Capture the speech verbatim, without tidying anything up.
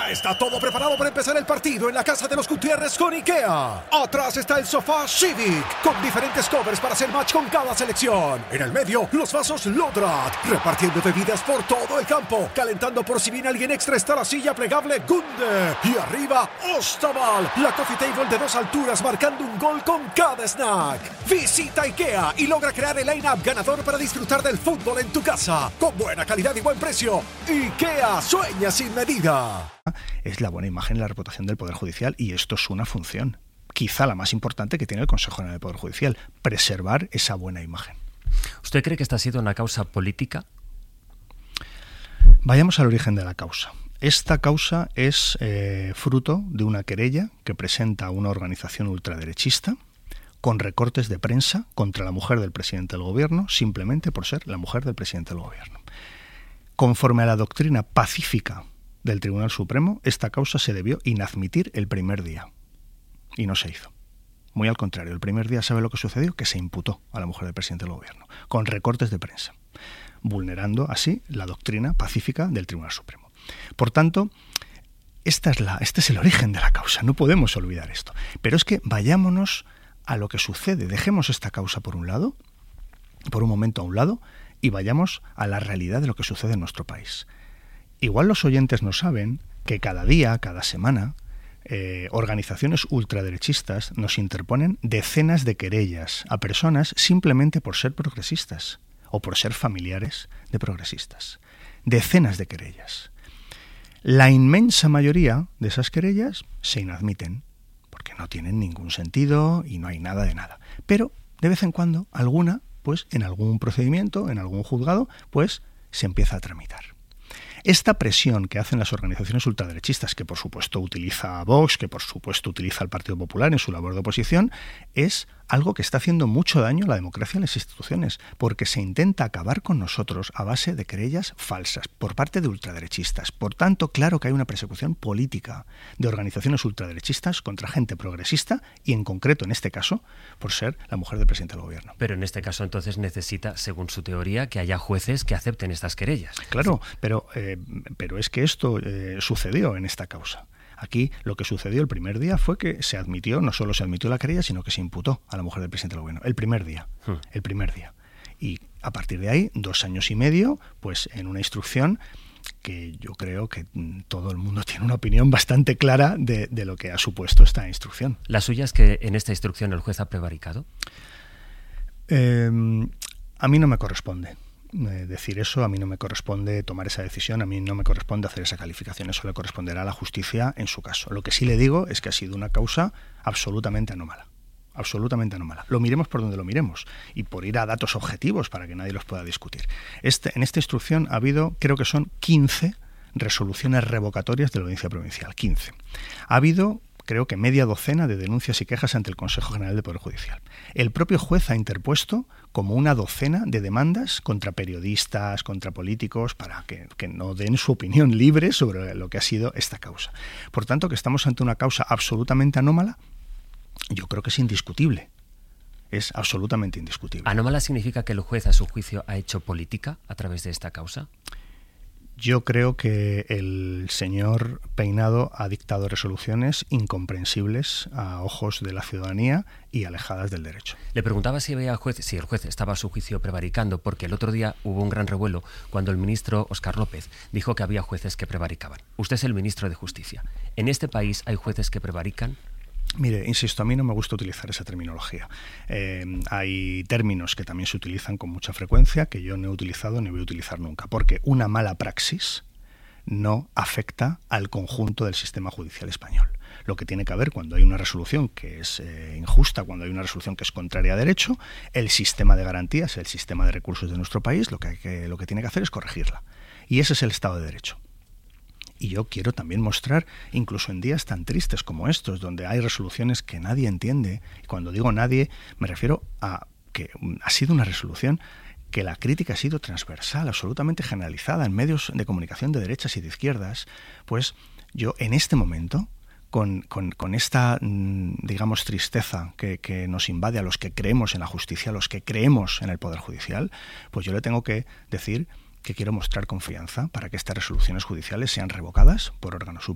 Ya está todo preparado para empezar el partido en la casa de los Gutiérrez con IKEA. Atrás está el sofá Civic, con diferentes covers para hacer match con cada selección. En el medio, los vasos Lodrat, repartiendo bebidas por todo el campo. Calentando por si viene alguien extra está la silla plegable Gunde. Y arriba, Ostaval, la coffee table de dos alturas marcando un gol con cada snack. Visita IKEA y logra crear el line-up ganador para disfrutar del fútbol en tu casa. Con buena calidad y buen precio. IKEA sueña sin medida. Es la buena imagen y la reputación del Poder Judicial, y esto es una función, quizá la más importante que tiene el Consejo General del Poder Judicial, preservar esa buena imagen. ¿Usted cree que esta ha sido una causa política? Vayamos al origen de la causa. Esta causa es eh, fruto de una querella que presenta una organización ultraderechista con recortes de prensa contra la mujer del presidente del gobierno, simplemente por ser la mujer del presidente del gobierno. Conforme a la doctrina pacífica del Tribunal Supremo, esta causa se debió inadmitir el primer día. Y no se hizo. Muy al contrario, el primer día, ¿sabe lo que sucedió? Que se imputó a la mujer del presidente del gobierno, con recortes de prensa, vulnerando así la doctrina pacífica del Tribunal Supremo. Por tanto, esta es la, este es el origen de la causa, no podemos olvidar esto. Pero es que vayámonos a lo que sucede, dejemos esta causa por un lado, por un momento a un lado, y vayamos a la realidad de lo que sucede en nuestro país. Igual los oyentes no saben que cada día, cada semana, eh, organizaciones ultraderechistas nos interponen decenas de querellas a personas simplemente por ser progresistas o por ser familiares de progresistas. Decenas de querellas. La inmensa mayoría de esas querellas se inadmiten porque no tienen ningún sentido y no hay nada de nada. Pero de vez en cuando alguna, pues en algún procedimiento, en algún juzgado, pues se empieza a tramitar. Esta presión que hacen las organizaciones ultraderechistas, que por supuesto utiliza a Vox, que por supuesto utiliza al Partido Popular en su labor de oposición, es algo que está haciendo mucho daño a la democracia en las instituciones, porque se intenta acabar con nosotros a base de querellas falsas por parte de ultraderechistas. Por tanto, claro que hay una persecución política de organizaciones ultraderechistas contra gente progresista y, en concreto, en este caso, por ser la mujer del presidente del gobierno. Pero en este caso, entonces, necesita, según su teoría, que haya jueces que acepten estas querellas. Claro, pero, eh, pero es que esto eh, sucedió en esta causa. Aquí lo que sucedió el primer día fue que se admitió, no solo se admitió la querella, sino que se imputó a la mujer del presidente del gobierno. El primer día, hmm. el primer día. Y a partir de ahí, dos años y medio, pues en una instrucción que yo creo que todo el mundo tiene una opinión bastante clara de, de lo que ha supuesto esta instrucción. ¿La suya es que en esta instrucción el juez ha prevaricado? Eh, a mí no me corresponde. Decir eso, a mí no me corresponde tomar esa decisión, a mí no me corresponde hacer esa calificación, eso le corresponderá a la justicia en su caso. Lo que sí le digo es que ha sido una causa absolutamente anómala, absolutamente anómala. Lo miremos por donde lo miremos y por ir a datos objetivos para que nadie los pueda discutir. Este, en esta instrucción ha habido, creo que son quince resoluciones revocatorias de la Audiencia Provincial, quince. Ha habido, creo que media docena de denuncias y quejas ante el Consejo General del Poder Judicial. El propio juez ha interpuesto como una docena de demandas contra periodistas, contra políticos, para que, que no den su opinión libre sobre lo que ha sido esta causa. Por tanto, que estamos ante una causa absolutamente anómala, yo creo que es indiscutible. Es absolutamente indiscutible. ¿Anómala significa que el juez, a su juicio, ha hecho política a través de esta causa? Yo creo que el señor Peinado ha dictado resoluciones incomprensibles a ojos de la ciudadanía y alejadas del derecho. Le preguntaba si había juez, si el juez estaba a su juicio prevaricando, porque el otro día hubo un gran revuelo cuando el ministro Óscar López dijo que había jueces que prevaricaban. Usted es el ministro de Justicia. ¿En este país hay jueces que prevarican? Mire, insisto, a mí no me gusta utilizar esa terminología. Eh, hay términos que también se utilizan con mucha frecuencia que yo no he utilizado ni voy a utilizar nunca, porque una mala praxis no afecta al conjunto del sistema judicial español. Lo que tiene que haber cuando hay una resolución que es eh, injusta, cuando hay una resolución que es contraria a derecho, el sistema de garantías, el sistema de recursos de nuestro país, lo que, hay que, lo que tiene que hacer es corregirla. Y ese es el Estado de Derecho. Y yo quiero también mostrar, incluso en días tan tristes como estos, donde hay resoluciones que nadie entiende, y cuando digo nadie, me refiero a que ha sido una resolución que la crítica ha sido transversal, absolutamente generalizada en medios de comunicación de derechas y de izquierdas, pues yo en este momento, con, con, con esta, digamos, tristeza que, que nos invade a los que creemos en la justicia, a los que creemos en el Poder Judicial, pues yo le tengo que decir que quiero mostrar confianza para que estas resoluciones judiciales sean revocadas por órganos superiores.